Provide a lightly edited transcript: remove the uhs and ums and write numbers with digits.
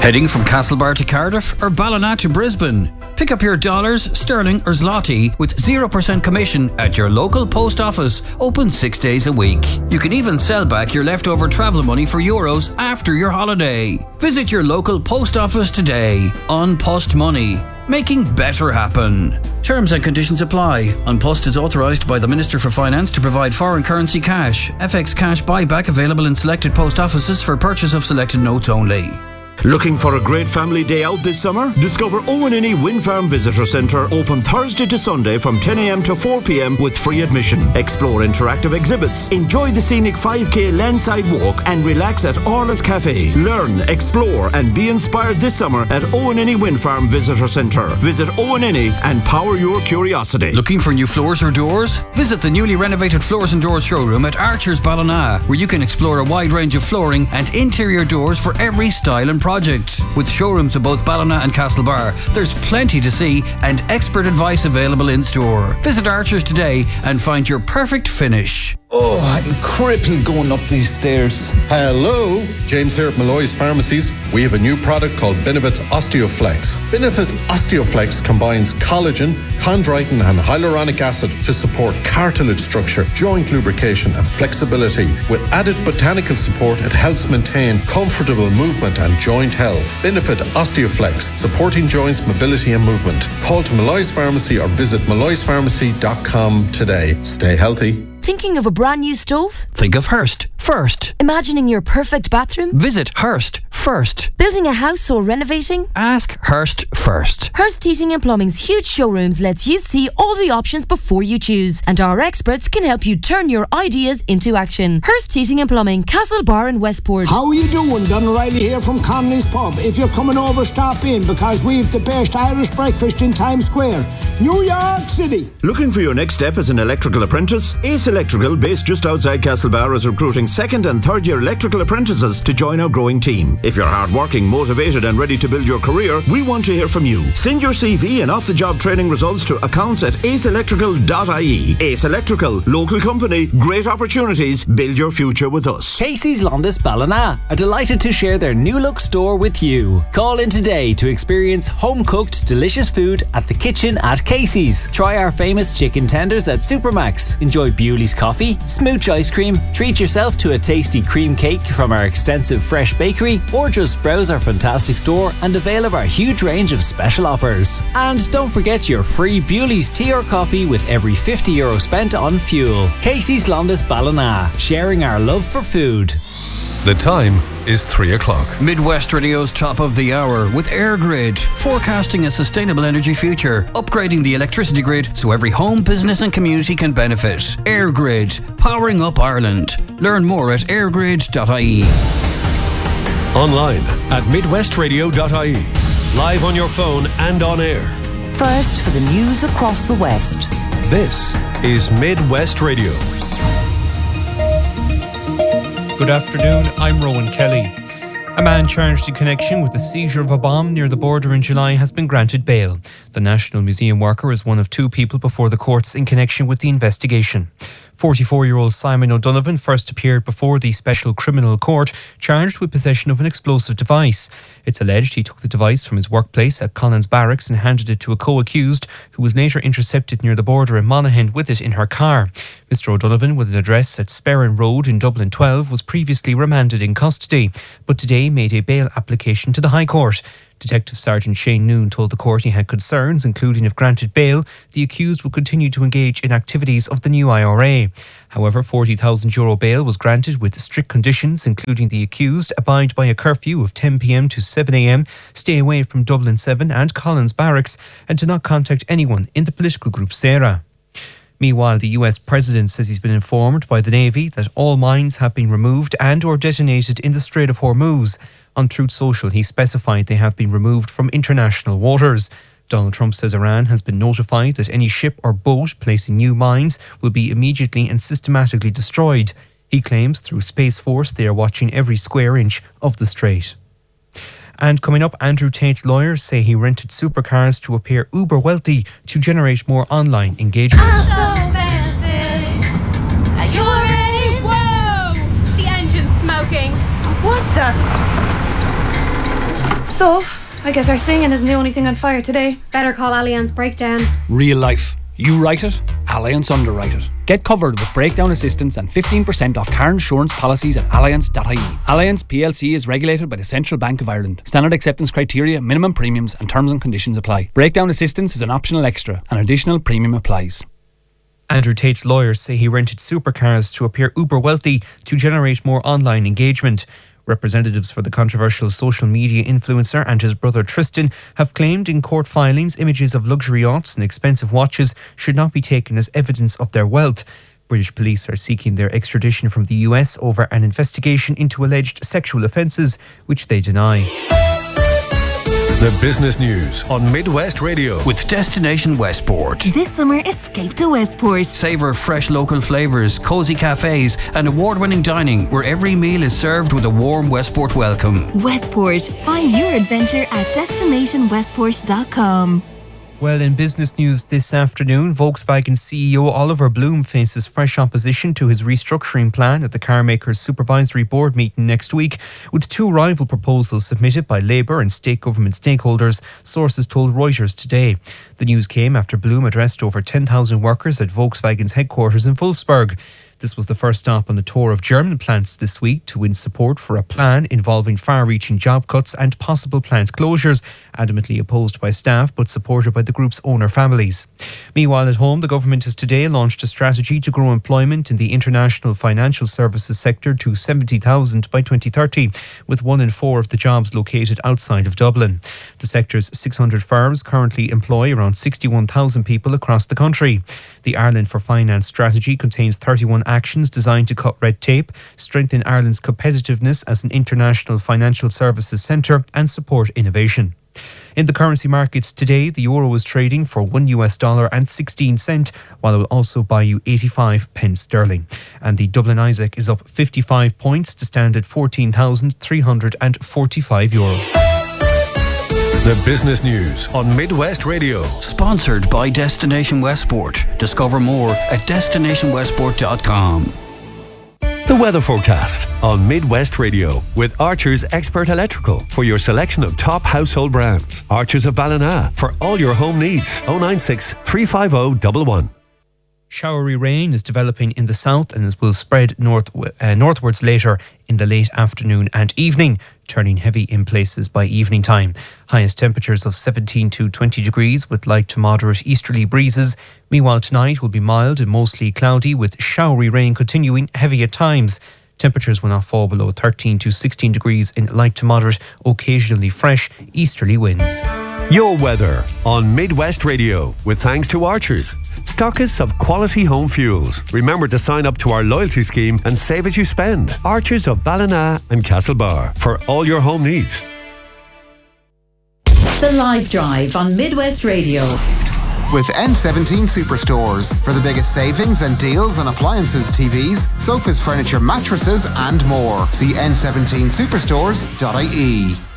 Heading from Castlebar to Cardiff or Ballina to Brisbane? Pick up your dollars, sterling or zloty with 0% commission at your local post office, open 6 days a week. You can even sell back your leftover travel money for euros after your holiday. Visit your local post office today. On Post Money, making better happen. Terms and conditions apply. An Post is authorised by the Minister for Finance to provide foreign currency cash. FX cash buyback available in selected post offices for purchase of selected notes only. Looking for a great family day out this summer? Discover Owenini Wind Farm Visitor Centre, open Thursday to Sunday from 10 a.m. to 4 p.m. with free admission. Explore interactive exhibits, enjoy the scenic 5k landside walk and relax at Orla's Cafe. Learn, explore and be inspired this summer at Owenini Wind Farm Visitor Centre. Visit Owenini and power your curiosity. Looking for new floors or doors? Visit the newly renovated Floors and Doors showroom at Archer's Ballina, where you can explore a wide range of flooring and interior doors for every style and project. With showrooms of both Ballina and Castlebar, there's plenty to see and expert advice available in store. Visit Archer's today and find your perfect finish. Oh, I'm crippled going up these stairs. Hello, James here at Malloy's Pharmacies. We have a new product called Benefits Osteoflex. Benefits Osteoflex combines collagen, chondroitin and hyaluronic acid to support cartilage structure, joint lubrication and flexibility. With added botanical support, it helps maintain comfortable movement and joint health. Benefit Osteoflex, supporting joints, mobility and movement. Call to Malloy's Pharmacy or visit malloyspharmacy.com today. Stay healthy. Thinking of a brand new stove? Think of Hearst first. Imagining your perfect bathroom? Visit Hearst first. Building a house or renovating? Ask Hearst first. Hearst Heating and Plumbing's huge showrooms lets you see all the options before you choose, and our experts can help you turn your ideas into action. Hearst Heating and Plumbing, Castlebar and Westport. How are you doing? Don O'Reilly here from Connolly's Pub. If you're coming over, stop in because we've the best Irish breakfast in Times Square, New York City. Looking for your next step as an electrical apprentice? Ace Electrical, based just outside Castlebar, is recruiting second and third year electrical apprentices to join our growing team. If you're hardworking, motivated and ready to build your career, we want to hear from you. Send your CV and off-the-job training results to accounts@aceelectrical.ie. Ace Electrical, local company, great opportunities, build your future with us. Casey's Londis Ballina are delighted to share their new look store with you. Call in today to experience home-cooked delicious food at the kitchen at Casey's. Try our famous chicken tenders at Supermax. Enjoy Bewley's coffee, smooch ice cream, treat yourself to a tasty cream cake from our extensive fresh bakery, or just browse our fantastic store and avail of our huge range of special offers. And don't forget your free Bewley's tea or coffee with every €50 spent on fuel. Casey's Londis Ballina, sharing our love for food. The time is 3 o'clock. Midwest Radio's top of the hour with AirGrid, forecasting a sustainable energy future, upgrading the electricity grid so every home, business and community can benefit. AirGrid, powering up Ireland. Learn more at airgrid.ie. Online at midwestradio.ie. Live on your phone and on air. First for the news across the West. This is Midwest Radio. Good afternoon, I'm Rowan Kelly. A man charged in connection with the seizure of a bomb near the border in July has been granted bail. The National Museum worker is one of two people before the courts in connection with the investigation. 44-year-old Simon O'Donovan first appeared before the Special Criminal Court, charged with possession of an explosive device. It's alleged he took the device from his workplace at Collins Barracks and handed it to a co-accused, who was later intercepted near the border in Monaghan with it in her car. Mr O'Donovan, with an address at Sperrin Road in Dublin 12, was previously remanded in custody, but today made a bail application to the High Court. Detective Sergeant Shane Noon told the court he had concerns, including if granted bail, the accused would continue to engage in activities of the new IRA. However, €40,000 bail was granted with strict conditions, including the accused abide by a curfew of 10 p.m. to 7 a.m, stay away from Dublin 7 and Collins Barracks, and to not contact anyone in the political group Sarah. Meanwhile, the US President says he's been informed by the Navy that all mines have been removed and or detonated in the Strait of Hormuz. On Truth Social, he specified they have been removed from international waters. Donald Trump says Iran has been notified that any ship or boat placing new mines will be immediately and systematically destroyed. He claims through Space Force they are watching every square inch of the strait. And coming up, Andrew Tate's lawyers say he rented supercars to appear uber wealthy to generate more online engagement. I'm so fancy. Are you ready? Whoa! The engine's smoking. What the? So, I guess our singing isn't the only thing on fire today. Better call Allianz Breakdown. Real life. You write it, Allianz underwrite it. Get covered with breakdown assistance and 15% off car insurance policies at allianz.ie. Allianz PLC is regulated by the Central Bank of Ireland. Standard acceptance criteria, minimum premiums and terms and conditions apply. Breakdown assistance is an optional extra. An additional premium applies. Andrew Tate's lawyers say he rented supercars to appear uber wealthy to generate more online engagement. Representatives for the controversial social media influencer and his brother Tristan have claimed in court filings images of luxury yachts and expensive watches should not be taken as evidence of their wealth. British police are seeking their extradition from the US over an investigation into alleged sexual offences, which they deny. The business news on Midwest Radio with Destination Westport. This summer, escape to Westport. Savour fresh local flavours, cosy cafes and award-winning dining where every meal is served with a warm Westport welcome. Westport. Find your adventure at destinationwestport.com. Well, in business news this afternoon, Volkswagen CEO Oliver Bloom faces fresh opposition to his restructuring plan at the carmaker's supervisory board meeting next week, with two rival proposals submitted by Labour and state government stakeholders, sources told Reuters today. The news came after Bloom addressed over 10,000 workers at Volkswagen's headquarters in Wolfsburg. This was the first stop on the tour of German plants this week to win support for a plan involving far-reaching job cuts and possible plant closures, adamantly opposed by staff but supported by the group's owner families. Meanwhile, at home, the government has today launched a strategy to grow employment in the international financial services sector to 70,000 by 2030, with 1 in 4 of the jobs located outside of Dublin. The sector's 600 firms currently employ around 61,000 people across the country. The Ireland for Finance strategy contains 31 actions designed to cut red tape, strengthen Ireland's competitiveness as an international financial services centre and support innovation. In the currency markets today, the euro is trading for $1 and 16 cents, while it will also buy you 85 pence sterling. And the Dublin Isaac is up 55 points to stand at €14,345. The business news on Midwest Radio. Sponsored by Destination Westport. Discover more at destinationwestport.com. The weather forecast on Midwest Radio with Archer's Expert Electrical for your selection of top household brands. Archer's of Ballina for all your home needs. 096 350 111. Showery rain is developing in the south and it will spread northwards later in the late afternoon and evening, turning heavy in places by evening time. Highest temperatures of 17 to 20 degrees with light to moderate easterly breezes. Meanwhile, tonight will be mild and mostly cloudy with showery rain continuing heavy at times. Temperatures will not fall below 13 to 16 degrees in light to moderate, occasionally fresh easterly winds. Your weather on Midwest Radio with thanks to Archers, stockists of quality home fuels. Remember to sign up to our loyalty scheme and save as you spend. Archers of Ballina and Castlebar for all your home needs. The Live Drive on Midwest Radio. With N17 Superstores for the biggest savings and deals on appliances, TVs, sofas, furniture, mattresses and more. See n17superstores.ie.